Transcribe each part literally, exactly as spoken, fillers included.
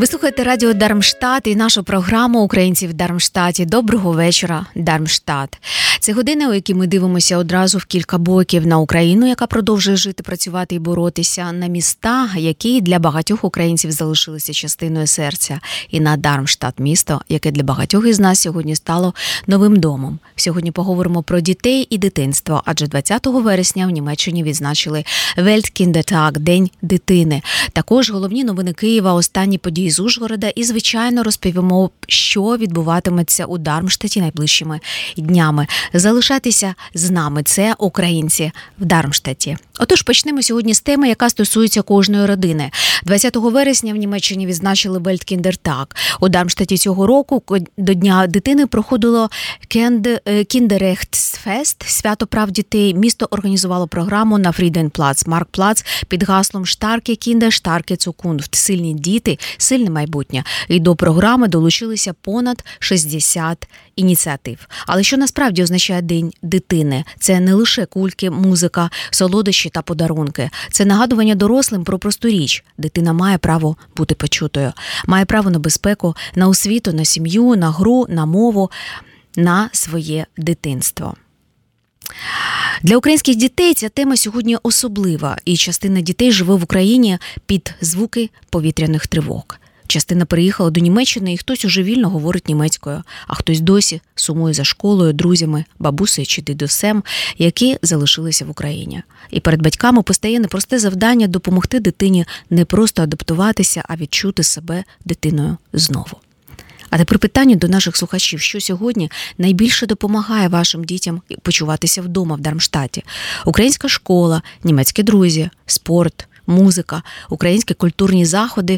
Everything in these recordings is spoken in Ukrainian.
Ви слухаєте радіо Дармштадт і нашу програму «Українці в Дармштадті». Доброго вечора, Дармштадт. Це година, у якій ми дивимося одразу в кілька боків: на Україну, яка продовжує жити, працювати і боротися, на міста, які для багатьох українців залишилися частиною серця, і на Дармштадт, місто, яке для багатьох із нас сьогодні стало новим домом. Сьогодні поговоримо про дітей і дитинство, адже двадцятого вересня в Німеччині відзначили Weltkindертag – День дитини. Також головні новини Києва, останні події з Ужгорода і, звичайно, розповімо, що відбуватиметься у Дармштадті найближчими днями. Залишайтеся з нами. Це «Українці в Дармштадті». Отож, почнемо сьогодні з теми, яка стосується кожної родини. двадцятого вересня в Німеччині відзначили Weltkindертag. У Дармштадті цього року до Дня дитини проходило Kinderrechtsfest – свято прав дітей. Місто організувало програму на Friedenplatz, Маркплац під гаслом «Starke Kinder, starke Zukunft» – «Сильні діти, сильне майбутнє». І до програми долучилися понад шістдесят ініціатив. Але що насправді означає День дитини? Це не лише кульки, музика, солодощі та подарунки. Це нагадування дорослим про просту річ. Дитина має право бути почутою. Має право на безпеку, на освіту, на сім'ю, на гру, на мову, на своє дитинство. Для українських дітей ця тема сьогодні особлива, і частина дітей живе в Україні під звуки повітряних тривог. Частина переїхала до Німеччини, і хтось уже вільно говорить німецькою, а хтось досі сумує за школою, друзями, бабусею чи дідусем, які залишилися в Україні. І перед батьками постає непросте завдання допомогти дитині не просто адаптуватися, а відчути себе дитиною знову. А тепер питання до наших слухачів: що сьогодні найбільше допомагає вашим дітям почуватися вдома в Дармштадті? Українська школа, німецькі друзі, спорт, музика, українські культурні заходи.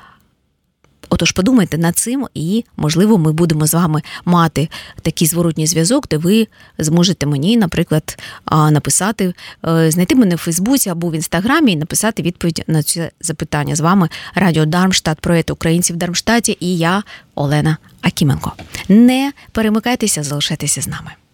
Отож, подумайте над цим, і, можливо, ми будемо з вами мати такий зворотній зв'язок, де ви зможете мені, наприклад, написати, знайти мене в Фейсбуці або в Інстаграмі і написати відповідь на це запитання. З вами Радіо Дармштадт, проєкт «Українці в Дармштадті» і я, Олена Акіменко. Не перемикайтеся, залишайтеся з нами.